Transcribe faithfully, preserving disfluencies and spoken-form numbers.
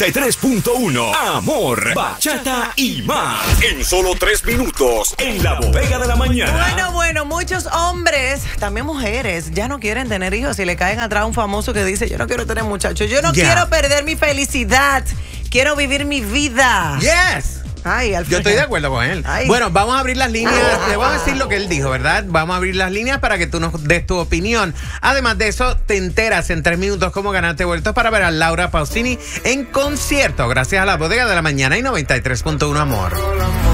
noventa y tres punto uno. Amor, bachata y más. En solo tres minutos, en la bodega de la mañana. Bueno, bueno, muchos hombres, también mujeres, ya no quieren tener hijos y le caen atrás un famoso que dice, yo no quiero tener muchachos, yo no Yeah. quiero perder mi felicidad, quiero vivir mi vida. Yes. Ay, Alfredo. Yo estoy de acuerdo con él. Ay. Bueno, vamos a abrir las líneas. Te voy a decir lo que él dijo, ¿verdad? Vamos a abrir las líneas para que tú nos des tu opinión. Además de eso, te enteras en tres minutos cómo ganarte vueltos para ver a Laura Pausini en concierto. Gracias a la bodega de la mañana y noventa y tres punto uno Amor.